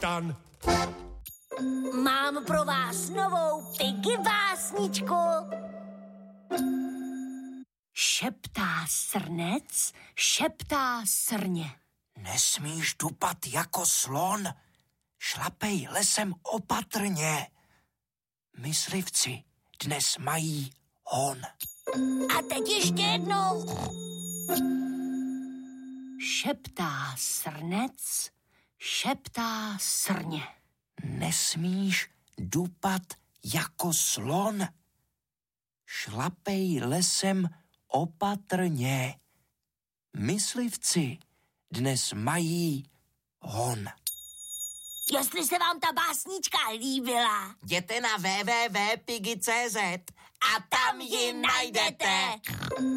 kapitan. Mám pro vás novou Piggy básničku. Šeptá srnec, šeptá srně. Nesmíš dupat jako slon, šlapej lesem opatrně. Myslivci dnes mají hon. A teď ještě jednou. Šeptá srnec, šeptá srně. Nesmíš dupat jako slon, šlapej lesem opatrně. Myslivci dnes mají hon. Jestli se vám ta básnička líbila, Jděte na www.piggy.cz a tam ji najdete.